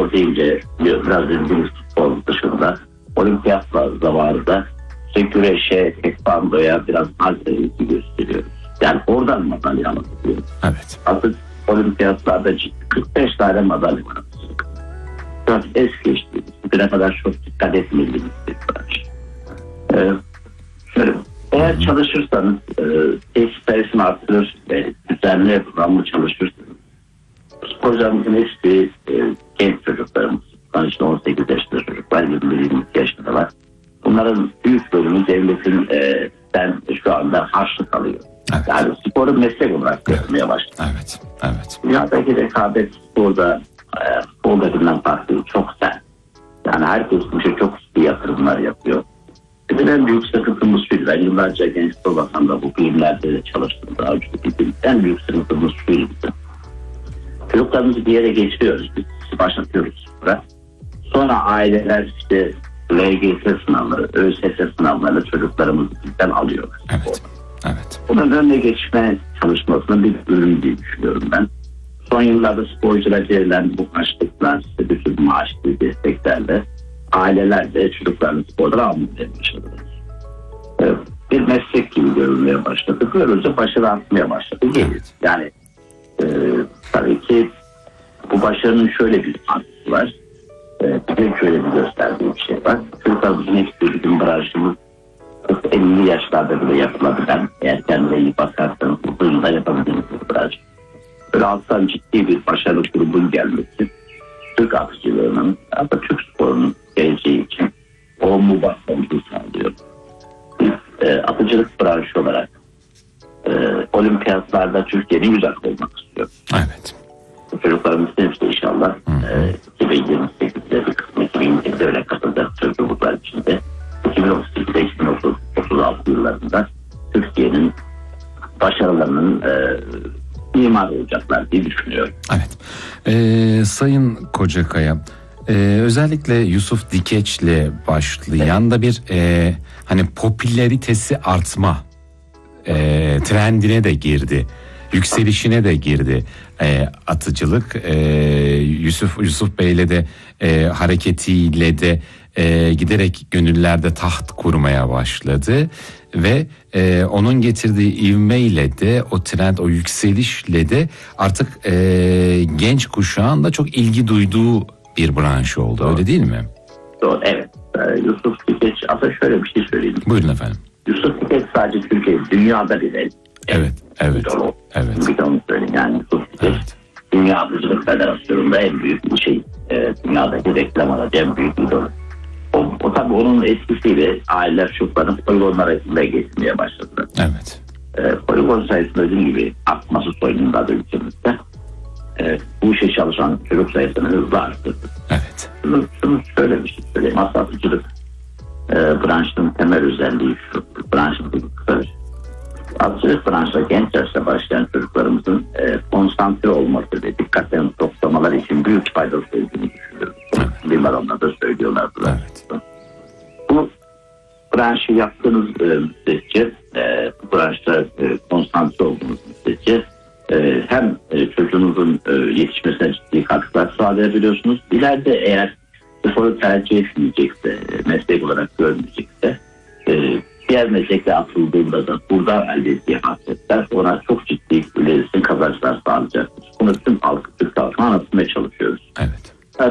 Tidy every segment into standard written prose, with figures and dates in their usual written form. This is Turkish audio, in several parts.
spor deyince biraz bildiğimiz spor dışında olimpiyatlar zamanında güreşe, tekvandoya biraz alternatif gösteriyoruz. Yani oradan madalya alıyoruz. Evet. Artık olimpiyatlarda 45 tane madalya var. Biraz es geçti. Bugüne kadar çok dikkat etmediğimiz bir branş. Eğer çalışırsanız, tesis sayısını artırır ve düzenli programlı çalışırsanız, sporcularımızın hepsi genç çocuklarımız. İşte 18 yaşında çocuklar, 20-22 yaşında var. Bunların büyük bölümü devletin şu anda harçlık alıyor. Evet. Yani sporu meslek olarak görmeye başladı. Evet, evet. Dünyadaki rekabet spordakinden farklı, çok sert. Yani herkes bu işe çok ciddi yatırımlar yapıyor. Bizim en büyük sıkıntımız şu, ben yıllarca Gençlik Bakanlığı'nda bu bilimlerde de çalıştım. Daha önce en büyük sıkıntımız şu. Çocuklarımızı bir yere geçiriyoruz, biz başlatıyoruz spora. Sonra aileler işte LGS sınavları, ÖSS sınavlarıyla çocuklarımızı bizden alıyor. Evet, evet. Bunun önüne geçme çalışmasının bir ürünü diye düşünüyorum ben. Son yıllarda sporculara verilen bu harçlıklar, işte bütün maaş gibi desteklerle aileler de çocuklarını spordan almaya başladılar. Bir meslek gibi görülmeye başladı. Böylece başarı artmaya başladı. Evet. Yani tabii ki bu başarının şöyle bir artısı var. Bize şöyle bir gösterdiği bir şey var. Çocuklarımızın hepsi bizim branşımız 50 yaşlarda bile yapılabilen, eğer kendine iyi bakarsanız uzun yılda yapabildiğiniz bir branş. Böyle alttan ciddi bir başarılı grubun gelmesi, Türk atıcılığının, hatta Türk sporunun geleceği için olumlu bakmamızı sağlıyor. Biz atıcılık branşı olarak olimpiyatlarda Türkiye'nin yüz akı olmak istiyor. Evet. Çocuklarımız hepsi inşallah 2028'de bir kısmı 2027'de öyle katılacak çocuklar içinde 2038'de 2036 yıllarında Türkiye'nin başarılarının mimar olacaklar diye düşünüyorum. Evet. Sayın Kocakaya, özellikle Yusuf Dikeç'le başlayan da bir hani popülaritesi artma trendine de girdi. Yükselişine de girdi atıcılık. Yusuf Bey'le de hareketiyle de giderek gönüllerde taht kurmaya başladı ve onun getirdiği ivmeyle de o trend, o yükselişle de artık genç kuşağın da çok ilgi duyduğu bir branş oldu. Doğru. Öyle değil mi? Doğru, evet. Yusuf Dikeç, aslında şöyle bir şey söyleyeyim. Buyurun efendim. Yusuf Dikeç sadece Türkiye, dünyada bile. Evet. Bir de onu söyleyeyim. Yani Yusuf Dikeç, Dünya Atıcılık Federasyonu'nda en büyük bir şey. Dünyadaki reklam aracı en büyük idol. O tabii onun etkisiyle aileler çocuklarını poligonlara geçmeye başladılar. Evet. Poligon sayısında dediğim gibi artması soyununda da ülkemizde bu işe çalışan çocuk sayısını hızla arttırdı. Evet. Şunu şöyle bir şey söyleyeyim. Aslında atıcılık branşının temel özelliği şu. Branşın bir kısaca. Atıcılık branşına genç yaşta başlayan çocuklarımızın konsantre olması ve dikkatlerini toplamaları için büyük faydası olduğunu düşünüyoruz. Bilimler onlar da söylüyorlar. Evet. Bu branşı yaptığınız müddetçe, bu branşta konsantre olduğunuz müddetçe hem çocuğunuzun yetişmesine ciddi katkılar sağlayabiliyorsunuz. İleride eğer sporu tercih etmeyecekse, meslek olarak görmeyecekse, diğer meslekle atıldığında da burada elde ettiği hasretler ona çok ciddi ilerisi kazançlar sağlayacaktır. Bunu tüm Türk halkına anlatmaya çalışıyoruz. Evet.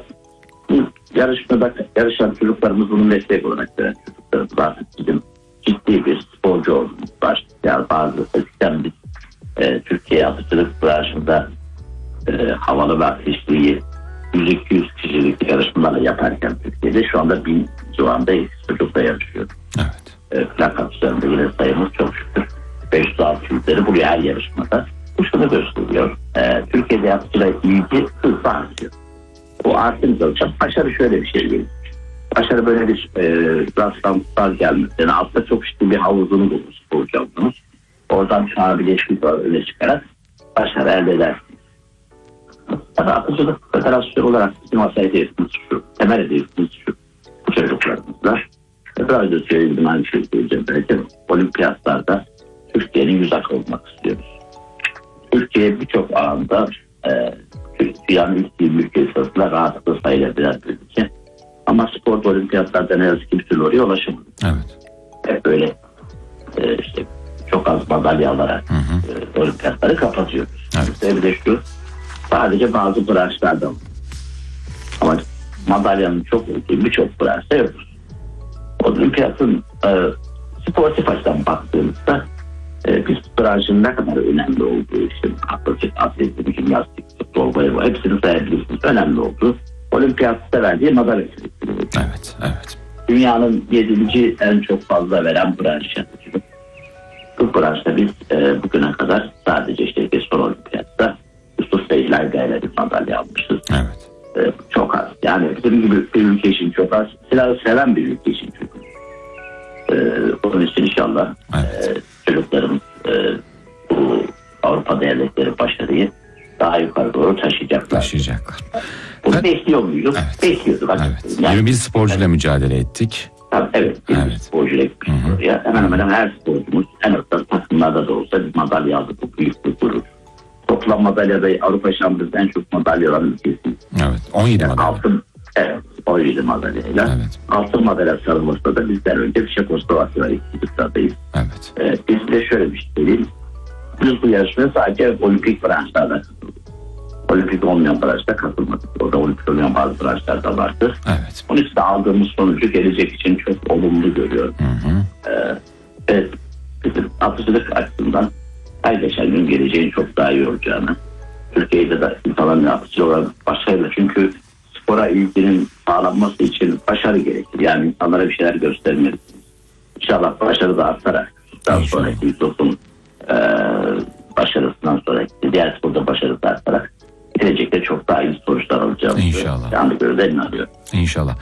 Yarışmada yarışan çocuklarımız bunu meslek olarak gören çocuklarımız artık bizim ciddi bir sporcu olduğumuz var. Yani bazı eskiden biz Türkiye atıcılık branşında havalı ve ateşliği 100-200 kişilik yarışmalarla yaparken Türkiye'de şu anda 1000 civarında çocukla yarışıyor. Evet. Plak atışlarında yine sayımız çok şükür 500-600'leri buluyor her yarışmada. Bu şunu gösteriyor. Türkiye'de yapıcılar ilgi hızla artıyor. O artınca başarı şöyle bir şey değil. Başarı böyle bir rastlantısal gelmez. Yani altta çok ciddi bir havuzunu bulmuş sporcu aldınız. Oradan şu an bileşik öne çıkarak başarı elde edersiniz. Tabii atıcılık federasyonu olarak bizim asıl hedefimiz şu. Temel hedefimiz şu. Bu çocuklarımızla. Biraz da söylediğim aynı şey söyleyeceğim. Belki olimpiyatlarda Türkiye'nin yüz akı olmak istiyoruz. Türkiye birçok alanda dünyanın ilk 20 ülkesi arasında rahatlıkla sayılabilen bir ülke. Ama spor olimpiyatlarda ne yazık ki bir türlü oraya ulaşamadı. Evet. Hep böyle işte çok az madalya alarak olimpiyatları kapatıyoruz. Evet. Sebebi de şu, sadece bazı branşlarda var. Ama madalyanın çok olduğu birçok branşta yok. Olimpiyatın sportif açıdan baktığımızda biz branşın ne kadar önemli olduğu, işte atletizm, jimnastik, futbol, voleybol hepsini sayabilirsiniz. Önemli olduğu olimpiyatta verdiği madalya. Evet, evet. Dünyanın 7. en çok fazla veren branşı. Bu branşta biz bugüne kadar sadece işte bir son olimpiyatta Yusuf ve İlay Gay'la bir madalya almışız. Evet. Çok az. Yani bizim gibi bir ülke için çok az. Silahı seven bir ülke için çok az. Onun için inşallah çocuklarımız bu Avrupa devletleri başarıyı daha yukarı doğru taşıyacaklar. Bunu bekliyor muyduk? Evet. Bekliyorduk. Evet. Yani, 21 sporcuyla mücadele ettik. Tabii, evet. 21 sporcuyla gittik. Hemen hemen her sporcumuz en azından takımlarda da olsa bir madalya aldık. Bu büyük bir gurur. Toplam madalyada Avrupa Şampiyonası en çok madalya alan ülkesi. Evet. 17 madalya. Evet. 17 madalyayla. Evet. Altın madalya sarılmasında da bizden önce Çekoslovakya var. İkinci sıradayız. Evet. Biz de şöyle bir şey söyleyeyim. Biz bu yarışmaya sadece olimpik branşlarda katıldık. Olimpik olmayan branşta katılmadık. Orada olimpik olmayan bazı branşlar da vardı. Evet. Onun için de aldığımız sonucu gelecek için çok olumlu görüyorum. Ve bizim atıcılık açısından her geçen gün geleceğin çok daha iyi olacağını, Türkiye'de de insanların atıcı olan başarılı. Çünkü spora ilginin sağlanması için başarı gerekir. Yani insanlara bir şeyler göstermelisiniz. İnşallah başarı da artarak daha sonraki Yusuf'un başarısından sonraki diğer sporda başarı da artarak gelecekte çok daha iyi sonuçlar alacağımızı İnşallah. Yani göre inanıyorum. İnşallah.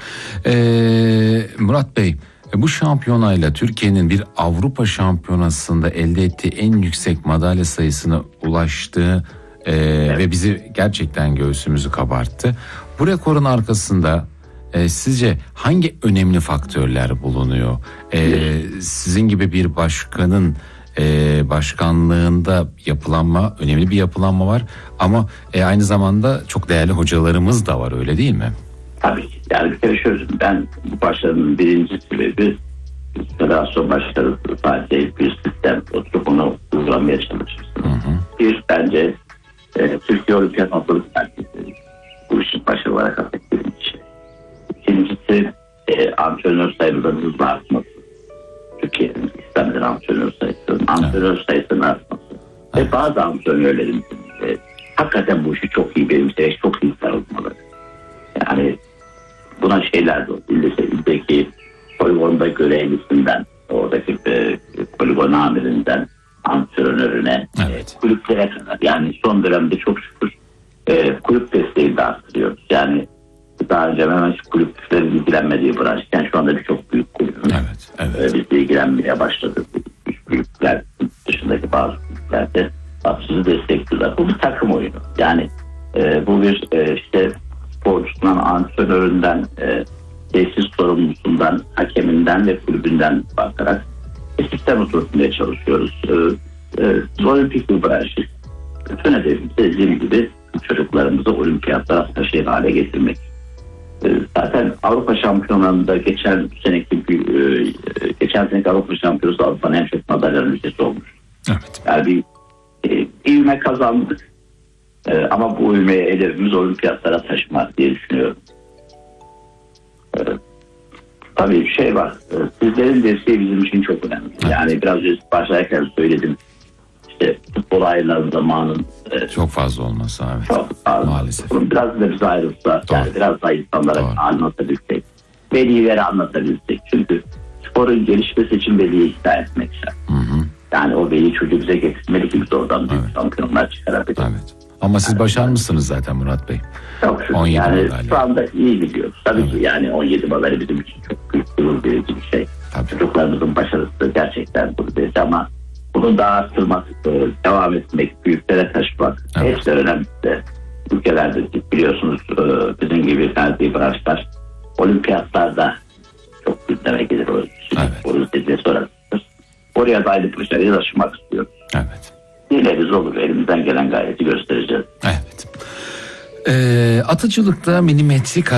Murat Bey, bu şampiyonayla Türkiye'nin bir Avrupa şampiyonasında elde ettiği en yüksek madalya sayısına ulaştığı ve bizi gerçekten göğsümüzü kabarttı. Bu rekorun arkasında sizce hangi önemli faktörler bulunuyor? Sizin gibi bir başkanın başkanlığında önemli bir yapılanma var ama aynı zamanda çok değerli hocalarımız da var, öyle değil mi? Tabii ki. Yani bir kere şöyle, ben bu başarının birinci sebebi federasyon başkanı sadece bir sistem oturup onu uygulamaya çalışırsınız. Bir, bence Türkiye Olimpiyat Hazırlık Merkezi bu işin başı olarak hak ettiğim şey. İkincisi antrenör sayılarının hızla artması. Türkiye'nin İslam'dan antrenör sayısının artması. Ve bazı antrenörlerin hakikaten bu işi çok iyi benimseyerek çok iyi sarılmaları. Yani buna şeyler de ildeki poligonda görevlisinden, oradaki poligon amirinden antrenörüne, kulüplere kadar. Yani son dönemde çok şükür kulüp desteği de arttırıyoruz. Yani daha önce hemen kulüplerin ilgilenmediği branşken şu anda birçok büyük kulübümüz bizle ilgilenmeye başladı. Kulüpler dışındaki bazı kulüplerde sizi destekliyorlar. Bu bir takım oyunu. Yani bu bir işte sporcusundan, antrenöründen, tesis sorumlusundan, hakeminden ve kulübünden bakarak sistem oturtmaya çalışıyoruz. Olimpik bir branşı. Bütün hedefimiz dediğim gibi çocuklarımızı olimpiyatlara taşıyan hale getirmek. Zaten Avrupa Şampiyonası'nda geçen seneki Avrupa Şampiyonası Avrupa'nın en çok madalyaların ülkesi olmuş. Evet. Yani bir ivme kazandık. Ama bu ivmeye hedefimiz olimpiyatlara taşımak diye düşünüyorum. Tabii bir şey var. Sizlerin desteği bizim için çok önemli. Yani biraz önce başlarken söyledim. İşte futbol ayrılan zamanın çok fazla olması abi. Çok fazla. Maalesef. Biraz da bize ayrılsa, yani biraz daha insanlara anlatabilsek, velilere anlatabilsek. Çünkü sporun gelişmesi için veliyi ikna etmek şart. Yani o veli çocuğu bize getirmeli ki biz oradan büyük şampiyonlar çıkarabiliriz. Evet. Ama siz başarmışsınız zaten Murat Bey. Çok şükür. 17 yani madalya. Şu anda iyi gidiyoruz. Tabii ki yani 17 madalya bizim için çok büyük bir şey. Çocuklarımızın başarısı da gerçekten buradayız ama bunu daha arttırmak, devam etmek, büyüklere taşımak hepsi önemli. Ülkelerde biliyorsunuz bizim gibi ferdi branşlar olimpiyatlarda çok gündeme gelir. O dediği sonrasıdır. Oraya da aynı başarıyı taşımak istiyoruz. Evet. Dileriz olur. Elimizden gelen gayreti göstereceğiz. Evet. Atıcılıkta milimetrik